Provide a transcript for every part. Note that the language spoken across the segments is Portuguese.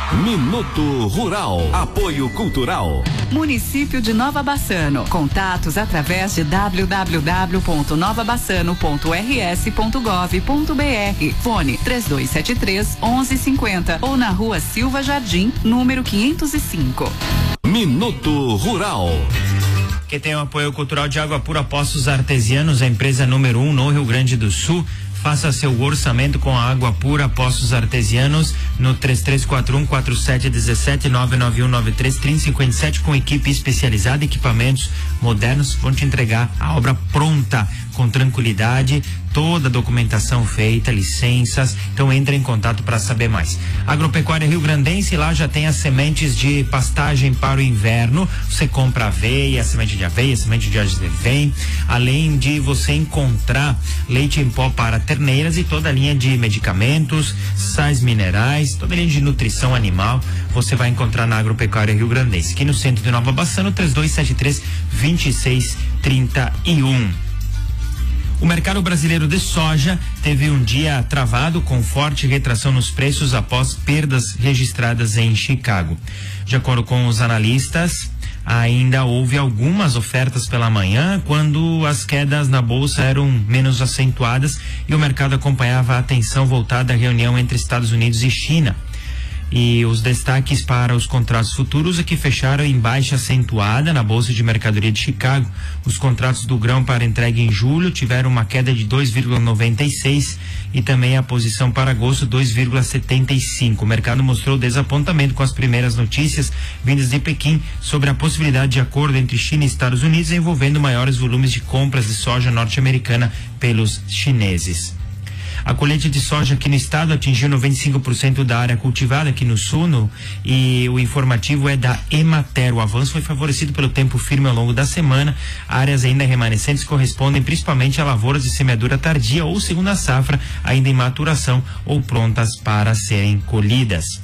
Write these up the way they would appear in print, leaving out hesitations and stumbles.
Minuto Rural. Apoio Cultural. Município de Nova Bassano. Contatos através de www.novabassano.rs.gov.br. Fone 3273-1150 ou na Rua Silva Jardim, número 505. Minuto Rural. Que tem o apoio cultural de Água Pura Poços Artesianos, a empresa número 1 no Rio Grande do Sul. Faça seu orçamento com a Água Pura Poços Artesianos no 3341-4717 99193-3057 com equipe especializada, equipamentos modernos, vão te entregar a obra pronta, com tranquilidade, toda a documentação feita, licenças. Então entre em contato para saber mais. Agropecuária Rio Grandense, lá já tem as sementes de pastagem para o inverno. Você compra aveia, semente de aveia, semente de azevém, além de você encontrar leite em pó para terneiras e toda a linha de medicamentos, sais minerais, toda a linha de nutrição animal, você vai encontrar na Agropecuária Rio Grandense, aqui no centro de Nova Bassano, 3273-2631. O mercado brasileiro de soja teve um dia travado com forte retração nos preços após perdas registradas em Chicago. De acordo com os analistas, ainda houve algumas ofertas pela manhã, quando as quedas na bolsa eram menos acentuadas e o mercado acompanhava a atenção voltada à reunião entre Estados Unidos e China. E os destaques para os contratos futuros que fecharam em baixa acentuada na Bolsa de Mercadoria de Chicago. Os contratos do grão para entrega em julho tiveram uma queda de 2,96 e também a posição para agosto 2,75. O mercado mostrou desapontamento com as primeiras notícias vindas de Pequim sobre a possibilidade de acordo entre China e Estados Unidos envolvendo maiores volumes de compras de soja norte-americana pelos chineses. A colheita de soja aqui no estado atingiu 95% da área cultivada aqui no sul, e o informativo é da Emater. O avanço foi favorecido pelo tempo firme ao longo da semana. Áreas ainda remanescentes correspondem principalmente a lavouras de semeadura tardia ou segunda safra, ainda em maturação ou prontas para serem colhidas.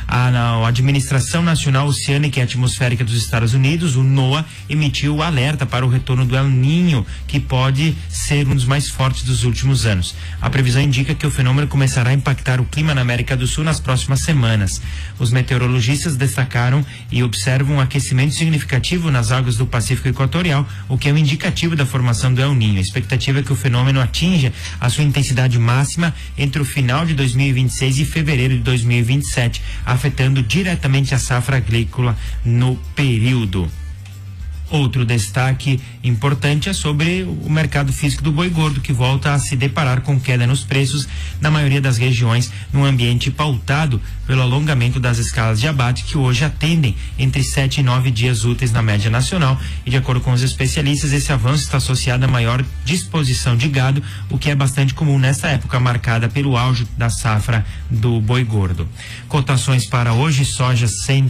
A Administração Nacional Oceânica e Atmosférica dos Estados Unidos, o NOAA, emitiu o alerta para o retorno do El Niño, que pode ser um dos mais fortes dos últimos anos. A previsão indica que o fenômeno começará a impactar o clima na América do Sul nas próximas semanas. Os meteorologistas destacaram e observam um aquecimento significativo nas águas do Pacífico Equatorial, o que é um indicativo da formação do El Niño. A expectativa é que o fenômeno atinja a sua intensidade máxima entre o final de 2026 e fevereiro de 2027, afetando diretamente a safra agrícola no período. Outro destaque importante é sobre o mercado físico do boi gordo, que volta a se deparar com queda nos preços na maioria das regiões, num ambiente pautado pelo alongamento das escalas de abate, que hoje atendem entre 7 e 9 dias úteis na média nacional. E de acordo com os especialistas, esse avanço está associado a maior disposição de gado, o que é bastante comum nesta época marcada pelo auge da safra do boi gordo. Cotações para hoje: soja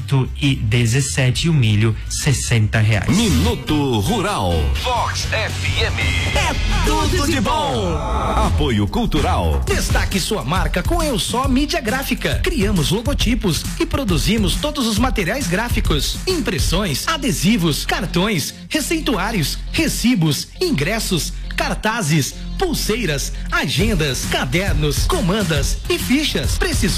117 e o milho R$60. Minuto Rural. Fox FM. É tudo de bom. Apoio Cultural. Destaque sua marca com Eu Só Mídia Gráfica. Criamos logotipos e produzimos todos os materiais gráficos: impressões, adesivos, cartões, receituários, recibos, ingressos, cartazes, pulseiras, agendas, cadernos, comandas e fichas. Precisou